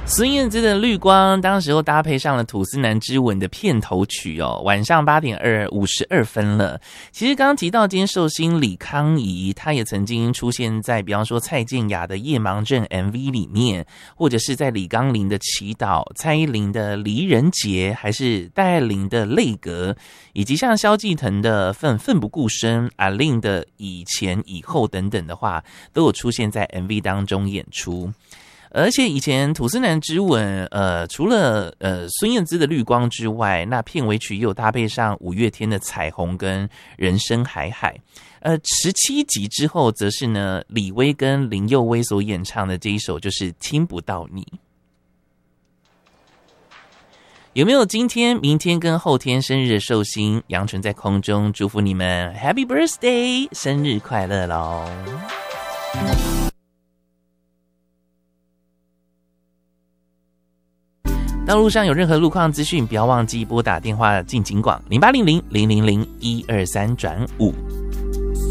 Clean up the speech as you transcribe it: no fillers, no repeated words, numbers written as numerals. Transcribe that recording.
孙燕姿的《绿光》当时候搭配上了《吐司男之吻》的片头曲哦，晚上8点52分了。其实刚刚提到今天寿星李康宜，他也曾经出现在比方说蔡健雅的《夜盲症》MV 里面，或者是在李刚霖的《祈祷》、蔡依林的《离人节》，还是戴爱玲的《泪格》，以及像萧敬腾的《奋不顾身》、阿令的《以前以后》等等的话，都有出现在 MV 当中演出。而且以前《吐司男之吻》除了孙燕姿的《绿光》之外，那片尾曲也有搭配上五月天的《彩虹》跟《人生海海》。17集之后，则是呢李威跟林佑威所演唱的这一首，就是《听不到你》。有没有今天、明天跟后天生日的寿星？杨纯在空中祝福你们 Happy Birthday， 生日快乐咯！道路上有任何路况资讯，不要忘记拨打电话进警广0800-000-123转5。